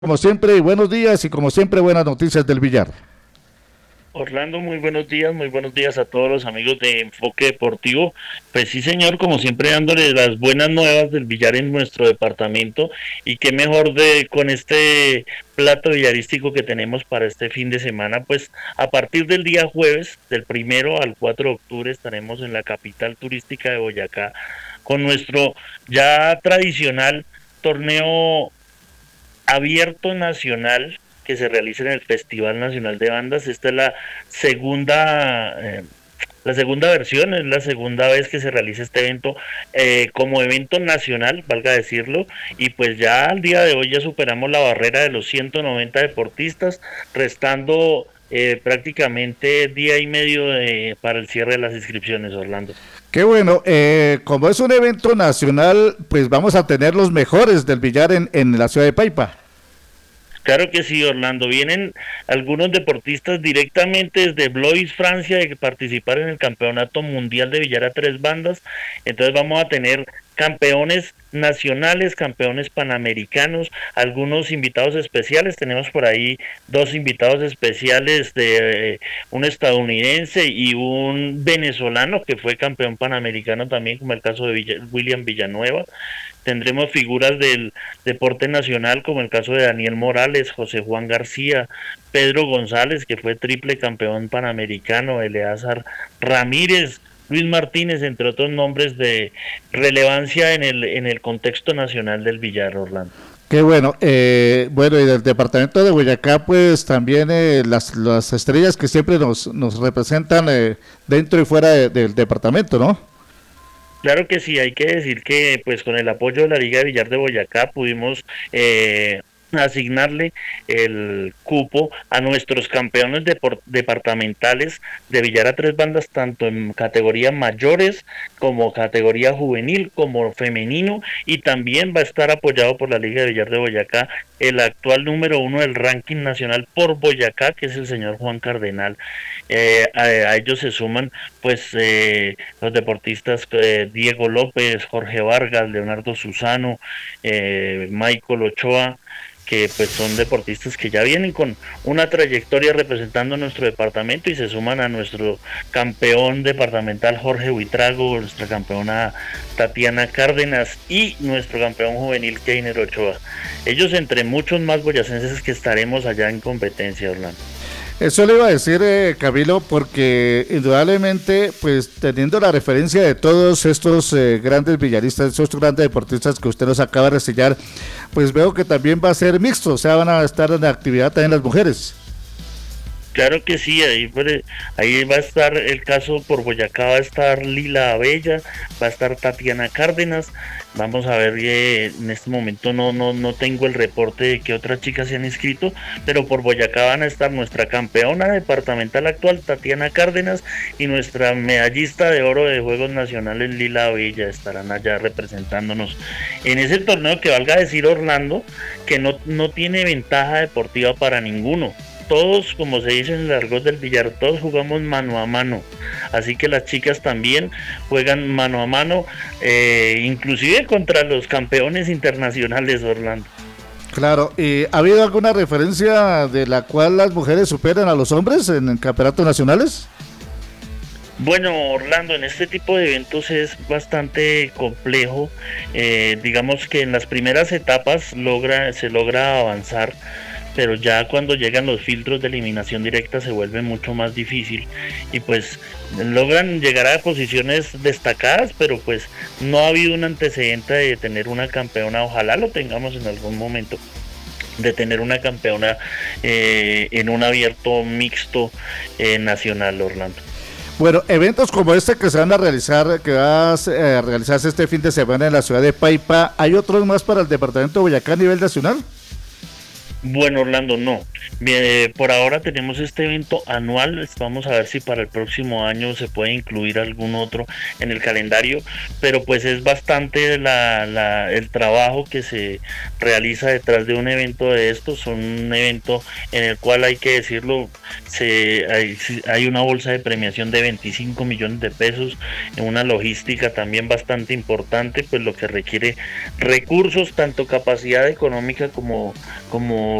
Como siempre, buenos días y como siempre, buenas noticias del billar. Orlando, muy buenos días a todos los amigos de Enfoque Deportivo. Pues sí, señor, como siempre dándoles las buenas nuevas del billar en nuestro departamento y qué mejor de con este plato billarístico que tenemos para este fin de semana. Pues a partir del día jueves, del 1 al 4 de octubre, estaremos en la capital turística de Boyacá con nuestro ya tradicional torneo abierto nacional que se realiza en el Festival Nacional de Bandas. Esta es la segunda versión, es la segunda vez que se realiza este evento como evento nacional, valga decirlo, y pues ya al día de hoy ya superamos la barrera de los 190 deportistas, restando prácticamente día y medio para el cierre de las inscripciones, Orlando. Qué bueno, como es un evento nacional, pues vamos a tener los mejores del billar en la ciudad de Paipa. Claro que sí, Orlando. Vienen algunos deportistas directamente desde Blois, Francia, de participar en el Campeonato Mundial de Billar a tres bandas. Entonces vamos a tener campeones nacionales, campeones panamericanos, algunos invitados especiales. Tenemos por ahí dos invitados especiales de un estadounidense y un venezolano que fue campeón panamericano también, como el caso de William Villanueva. Tendremos figuras del deporte nacional como el caso de Daniel Morales, José Juan García, Pedro González, que fue triple campeón panamericano, Eleazar Ramírez, Luis Martínez, entre otros nombres de relevancia en el contexto nacional del billar, Orlando. Qué bueno, bueno, y del departamento de Boyacá, pues también las estrellas que siempre nos representan dentro y fuera del departamento, ¿no? Claro que sí, hay que decir que pues con el apoyo de la Liga de Billar de Boyacá pudimos asignarle el cupo a nuestros campeones departamentales de billar a tres bandas, tanto en categoría mayores como categoría juvenil, como femenino, y también va a estar apoyado por la Liga de Billar de Boyacá el actual número uno del ranking nacional por Boyacá, que es el señor Juan Cardenal. A ellos se suman pues los deportistas Diego López, Jorge Vargas, Leonardo Susano, Michael Ochoa, que pues son deportistas que ya vienen con una trayectoria representando a nuestro departamento y se suman a nuestro campeón departamental Jorge Huitrago, nuestra campeona Tatiana Cárdenas y nuestro campeón juvenil Keiner Ochoa. Ellos entre muchos más boyacenses que estaremos allá en competencia, Orlando. Eso le iba a decir, Camilo, porque indudablemente, pues teniendo la referencia de todos estos grandes billaristas, estos grandes deportistas que usted nos acaba de reseñar, pues veo que también va a ser mixto, o sea, van a estar en actividad también las mujeres. Claro que sí, ahí va a estar el caso por Boyacá, va a estar Lila Abella, va a estar Tatiana Cárdenas. Vamos a ver, en este momento no tengo el reporte de que otras chicas se han inscrito, pero por Boyacá van a estar nuestra campeona departamental actual, Tatiana Cárdenas, y nuestra medallista de oro de Juegos Nacionales, Lila Abella, estarán allá representándonos en ese torneo que valga decir Orlando, que no tiene ventaja deportiva para ninguno. Todos, como se dice en el argot del billar, todos jugamos mano a mano. Así que las chicas también juegan mano a mano, inclusive contra los campeones internacionales, Orlando. Claro, ¿y ha habido alguna referencia de la cual las mujeres superan a los hombres en campeonatos nacionales? Bueno, Orlando, en este tipo de eventos es bastante complejo. Digamos que en las primeras etapas se logra avanzar, pero ya cuando llegan los filtros de eliminación directa se vuelve mucho más difícil y pues logran llegar a posiciones destacadas, pero pues no ha habido un antecedente de tener una campeona, ojalá lo tengamos en algún momento, de tener una campeona en un abierto mixto nacional, Orlando. Bueno, eventos como este que se van a realizar, que va a realizarse este fin de semana en la ciudad de Paipa, ¿hay otros más para el departamento de Boyacá a nivel nacional? Bueno, Orlando, no. Bien, por ahora tenemos este evento anual. Vamos a ver si para el próximo año se puede incluir algún otro en el calendario, pero pues es bastante el trabajo que se realiza detrás de un evento de estos. Un evento en el cual hay que decirlo, hay una bolsa de premiación de 25 millones de pesos, en una logística también bastante importante, pues lo que requiere recursos, tanto capacidad económica como